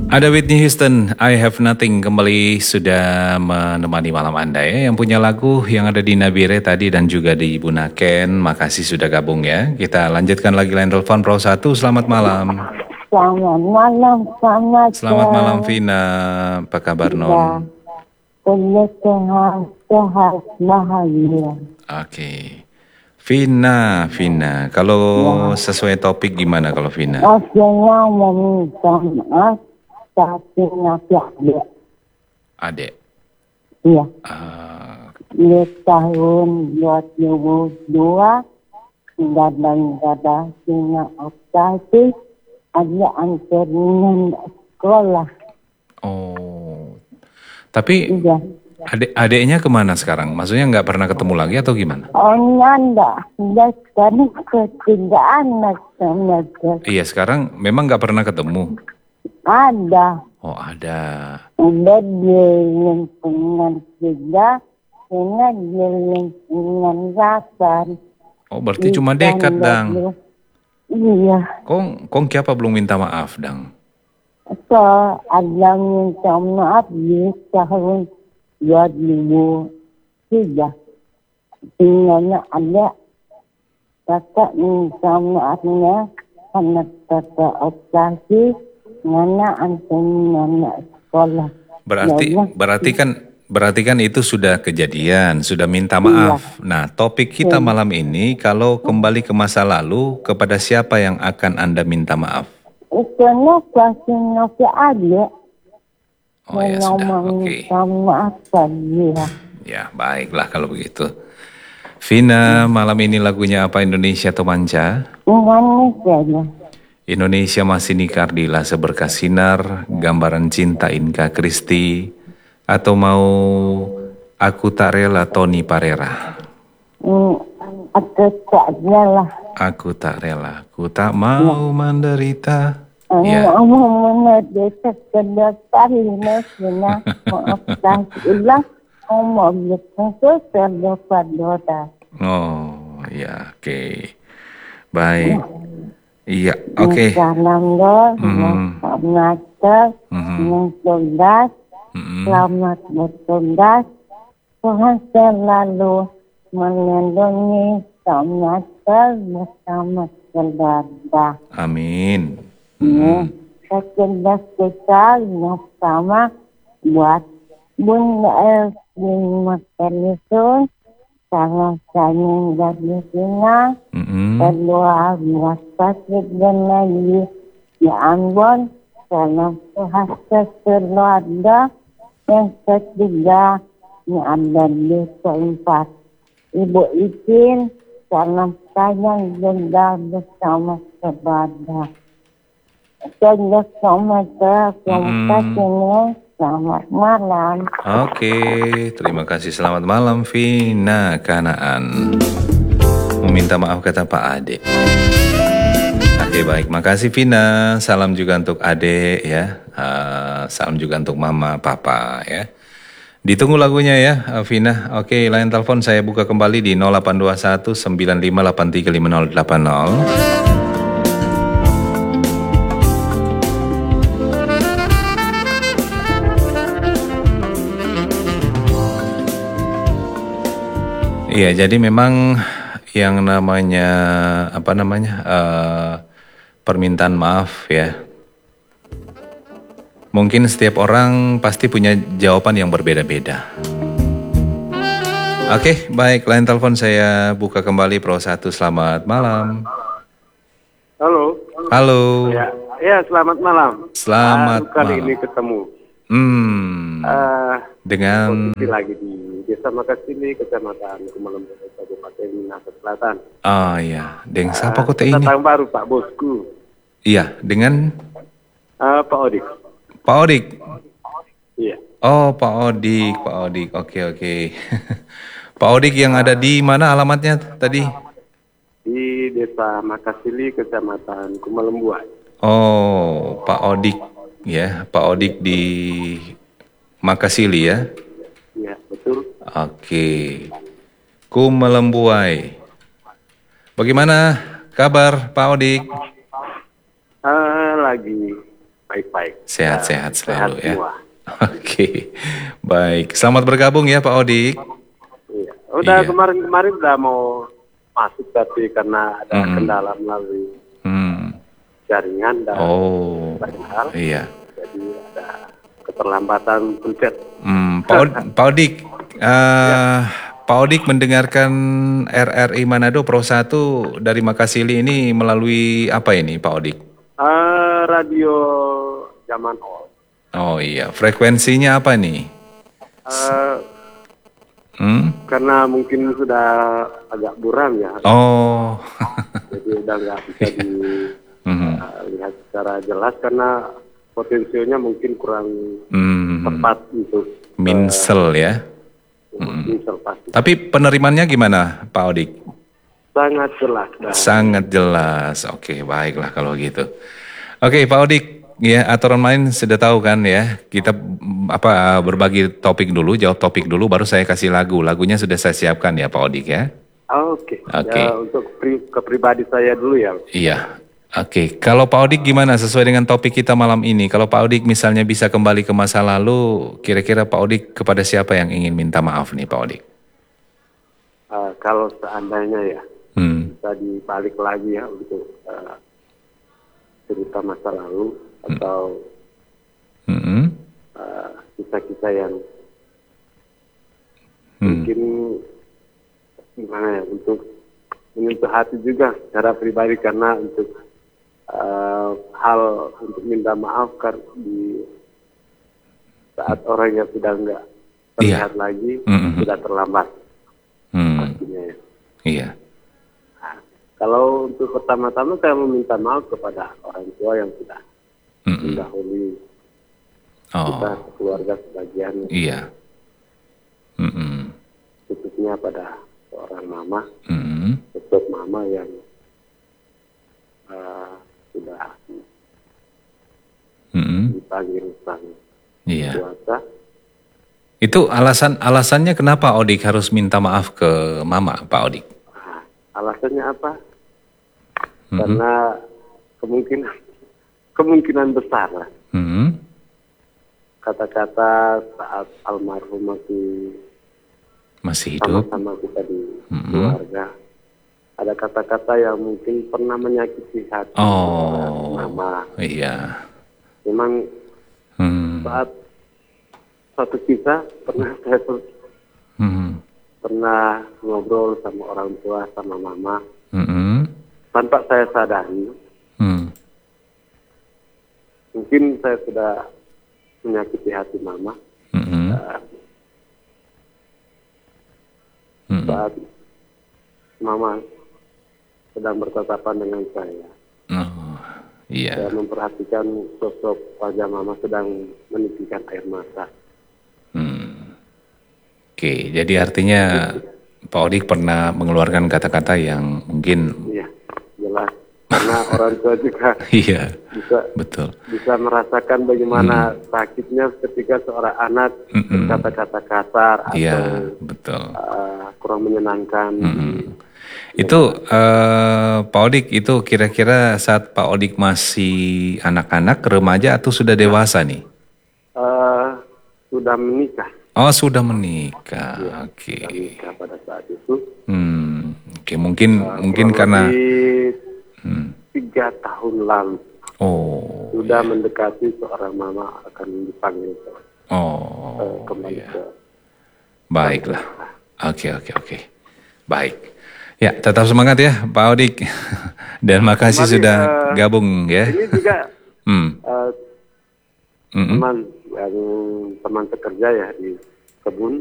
Ada Whitney Houston, I Have Nothing kembali sudah menemani malam Anda ya. Yang punya lagu yang ada di Nabire tadi dan juga di Bunaken, makasih sudah gabung ya. Kita lanjutkan lagi line telepon Pro 1, selamat malam. Selamat malam, Selamat malam Vina, apa kabar Non? Kulit sehat, bahagia. Oke. Vina, kalau sesuai topik gimana kalau Vina? Maksudnya meminta maaf, tapi nasihat. Adek. Iya. Di tahun 2002, kadang-kadang punya operasi, ada antrian sekolah. Oh, tapi Iya. adeknya kemana sekarang? Maksudnya nggak pernah ketemu lagi atau gimana? Oh, enggak. Dia sekarang ketiga anak sama dia. Iya, sekarang memang nggak pernah ketemu. Ada. Oh, ada. Udah di lingkungan 3, ini di lingkungan 8. Oh, berarti cuma dekat, Dang. Iya. Kong siapa belum minta maaf, Dang? So, ada minta maaf di tahun 2003. Tinggalnya ada kakak minta maafnya karena kakak operasi ngana anak sekolah. Berarti kan itu sudah kejadian, sudah minta maaf. Iya. Nah, topik kita malam ini kalau kembali ke masa lalu, kepada siapa yang akan Anda minta maaf? Itu kasihnya ke adik. Oh ya sudah, oke. Maaf dia. Ya, baiklah kalau begitu. Vina, malam ini lagunya apa, Indonesia atau Manca? Indonesia. Indonesia masih Nikardila seberkas sinar, gambaran cinta Inka Kristi, atau mau Aku Tak Rela Tony Parera? Aku tak rela. Aku tak rela, ku tak mau menderita. Ya. Mau menderita kedekatan Indonesia, maaf tak ulang, mau berkata terdapat dosa. Oh, ya, oke. Baik. Iya, oke. Salam dong, selamat bertugas, selamat bertugas. Tuhan selalu melindungi selamat bersama keluarga. Amin. Sekedar kita bersama buat Bunda Elvin Televisi. Salah saya dari Cina, kedua buat sakit dan lagi di Ambon, salam sehat keluarga, yang ketiga yang ada di keempat. Ibu Ikin, salam sayang juga bersama keluarga. Sejak sama keempat ini. Selamat malam. Oke, terima kasih. Selamat malam, Vina Kanaan. Meminta maaf kata Pak Ade. Oke, baik. Makasih, Vina. Salam juga untuk Ade ya. Salam juga untuk Mama, Papa ya. Ditunggu lagunya ya, Vina. Oke, line telepon saya buka kembali di 0821 9583 5080. Iya, jadi memang yang namanya permintaan maaf ya. Mungkin setiap orang pasti punya jawaban yang berbeda-beda. Oke, baik, line telepon saya buka kembali Pro 1. Selamat malam. Halo. Halo. Ya, selamat malam. Selamat kali malam. ini ketemu. Dengan lagi di Desa Makasili, Kecamatan Kumalembu, Kabupaten Minahasa Selatan. Oh iya, dengan siapa kota ini? Datang baru Pak Bosku. Iya, dengan Pak Odik. Pak Odik. Iya. Oh, Pak Odik. Oke. Pak Odik yang ada di mana alamatnya tadi? Di Desa Makasili, Kecamatan Kumalembu. Oh, Pak Odik ya, Pak Odik di Makasili ya? Iya, betul. Oke. Kumelembuai. Bagaimana kabar Pak Odik? Lagi baik-baik. Sehat-sehat Sehat selalu ya. semua. Oke, baik. Selamat bergabung ya Pak Odik. Iya. Udah Iya. kemarin udah mau masuk tapi karena ada kendala melalui jaringan dan Oh, banyak hal, iya. jadi ada keterlambatan pencet. Pak Odik, Pak Odik mendengarkan RRI Manado Pro 1 dari Makasili ini melalui apa ini Pak Odik? Radio zaman old. Oh iya, frekuensinya apa nih? Karena mungkin sudah agak buram ya, Oh, jadi udah nggak bisa dilihat secara jelas karena potensinya mungkin kurang tepat untuk minsel ya. minsel pasti. Tapi penerimannya gimana Pak Odik? Sangat jelas. Sangat jelas. Oke, baiklah kalau gitu. Oke, Pak Odik, ya aturan main sudah tahu kan ya. Kita berbagi topik dulu, jawab topik dulu, baru saya kasih lagu. Lagunya sudah saya siapkan ya, Pak Odik ya. Oke. Oke. Ya, untuk kepribadi saya dulu ya. Iya. Oke, kalau Pak Odik gimana sesuai dengan topik kita malam ini? Kalau Pak Odik misalnya bisa kembali ke masa lalu, kira-kira Pak Odik kepada siapa yang ingin minta maaf nih, Pak Odik? Kalau seandainya ya bisa dibalik lagi ya untuk cerita masa lalu atau kisah-kisah yang mungkin gimana ya, untuk menyentuh hati juga secara pribadi, karena untuk hal untuk minta maaf kan di saat orang yang sudah nggak terlihat lagi sudah terlambat pastinya ya. Iya. Kalau untuk pertama-tama saya meminta maaf kepada orang tua yang sudah mendahului kita keluarga sebagian. Iya. Khususnya pada seorang mama, sosok mama yang sudah dipanggil sang kuasa. Itu alasannya kenapa Odik harus minta maaf ke mama, Pak Odik? Alasannya apa? Karena kemungkinan besar lah. Kata-kata saat almarhum masih hidup, sama-sama kita di keluarga, ada kata-kata yang mungkin pernah menyakiti hati mama. Iya. Memang saat satu kisah pernah saya pernah ngobrol sama orang tua, sama mama, tanpa saya sadari, mungkin saya sudah menyakiti hati mama. Saat mama sedang bertatapan dengan saya, saya memperhatikan sosok wajah mama sedang menitikkan air mata. Oke, jadi artinya Pak Odik pernah mengeluarkan kata-kata yang mungkin... Iya, jelas. Karena orang tua juga iya, betul. Bisa merasakan bagaimana sakitnya ketika seorang anak berkata-kata kasar atau betul. Kurang menyenangkan. Itu Pak Odik itu kira-kira saat Pak Odik masih anak-anak, remaja atau sudah dewasa nih? Sudah menikah. Oh, sudah menikah. Ya, Oke. sudah menikah pada saat itu. Oke, mungkin karena 3 tahun lalu. Oh. Sudah mendekati seorang mama akan dipanggil kembali ke. Baiklah. Oke. Baik. Ya, tetap semangat ya Pak Odik. Dan makasih sudah gabung ya. Ini juga teman pekerja ya di kebun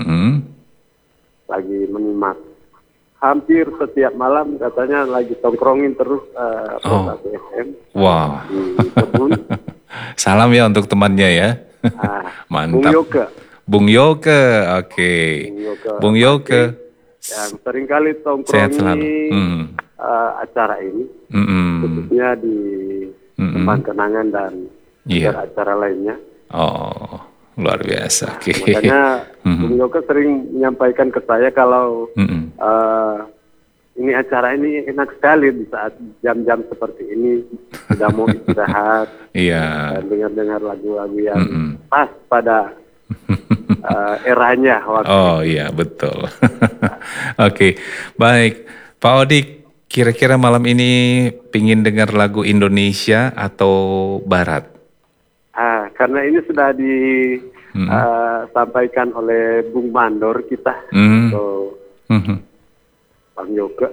lagi menyimak. Hampir setiap malam katanya lagi tongkrongin terus Pro 1 FM di kebun. Salam ya untuk temannya ya. Mantap. Bung Yoke, oke. Bung Yoke. Yang seringkali tongkrongi acara ini, khususnya di tempat kenangan dan acara lainnya. Oh, luar biasa. Oke. Makanya Bung Yoke sering menyampaikan ke saya kalau ini acara ini enak sekali di saat jam-jam seperti ini sudah mau istirahat. Iya. Dan dengar-dengar lagu-lagu yang pas pada eranya waktu. Oh iya, betul. Oke, baik. Pak Odik, kira-kira malam ini pingin dengar lagu Indonesia atau Barat? Karena ini sudah disampaikan oleh Bung Mandor kita. So, Bang Yoga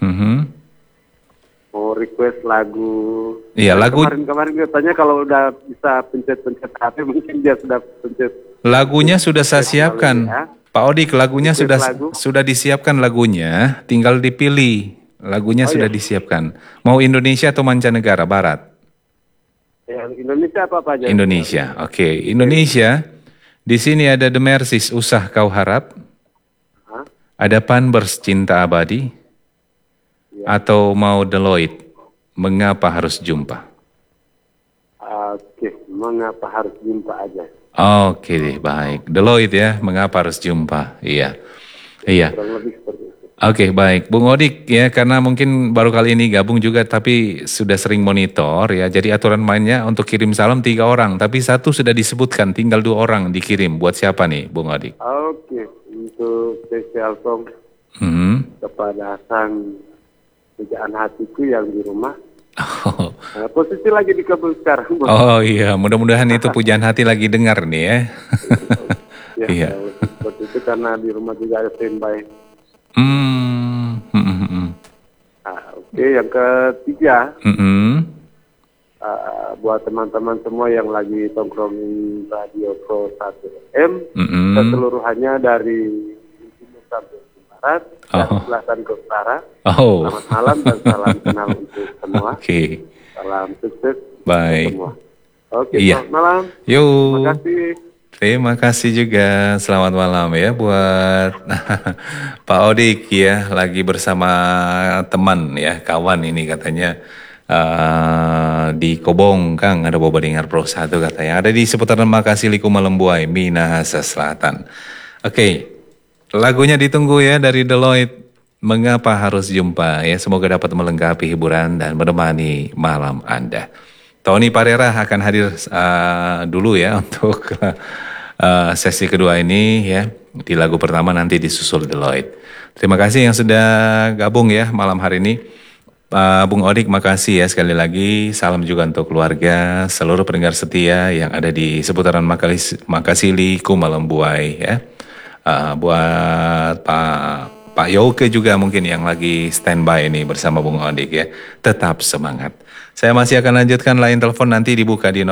mau request lagu. Iya, lagu. Kemarin katanya kalau udah bisa pencet-pencet HP, mungkin dia sudah pencet. Lagunya sudah saya siapkan. Ya. Pak Odik, lagunya Lagu. sudah disiapkan lagunya, tinggal dipilih. Lagunya sudah disiapkan. Mau Indonesia atau mancanegara, Barat? Yang Indonesia apa aja? Indonesia. Oke, Indonesia. Di sini ada The Mercies, Usah Kau Harap. Ada Panbers, Cinta Abadi. Atau mau Deloitte, Mengapa Harus Jumpa? Oke, Mengapa Harus Jumpa aja. Oke deh, baik. Deloitte ya, Mengapa Harus Jumpa. Iya. Kurang lebih seperti itu. Oke, baik. Bung Odik ya, karena mungkin baru kali ini gabung juga tapi sudah sering monitor ya. Jadi aturan mainnya untuk kirim salam 3 orang, tapi 1 sudah disebutkan, tinggal 2 orang dikirim. Buat siapa nih, Bung Odik? Oke, untuk spesial song kepada sang pujaan hatiku yang di rumah. Posisi lagi di kabel sekarang. Oh iya, mudah-mudahan itu pujaan hati lagi dengar nih ya. Iya. Seperti itu karena di rumah juga ada standby. Oke, yang ketiga, buat teman-teman semua yang lagi tongkrongin Radio Pro 1 FM, keseluruhannya dari timur sampai ke barat, dan selatan ke utara. Selamat malam dan salam kenal untuk semua. Salam sukses Baik. semua. Oke, Iya. selamat malam. Yo. Terima kasih. Terima kasih juga. Selamat malam ya buat Pak Odik ya, lagi bersama teman ya, kawan ini katanya di Kobong, Kang, ada Boba Dengar Pro 1 katanya. Ada di seputaran Makasih, Liku Malembuai, Minahasa Selatan. Oke. Lagunya ditunggu ya dari Deloitte, Mengapa Harus Jumpa ya. Semoga dapat melengkapi hiburan dan menemani malam Anda. Tony Parera akan hadir dulu ya untuk sesi kedua ini ya. Di lagu pertama nanti disusul Deloitte. Terima kasih yang sudah gabung ya malam hari ini. Bung Odik, makasih ya sekali lagi. Salam juga untuk keluarga, seluruh pendengar setia yang ada di seputaran Makasili, Kumalembuai ya. Buat Pak Yoke juga mungkin yang lagi standby ini bersama Bung Odik ya. Tetap semangat. Saya masih akan lanjutkan line telepon nanti dibuka di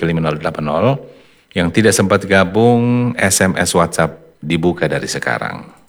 082195835080. Yang tidak sempat gabung, SMS WhatsApp dibuka dari sekarang.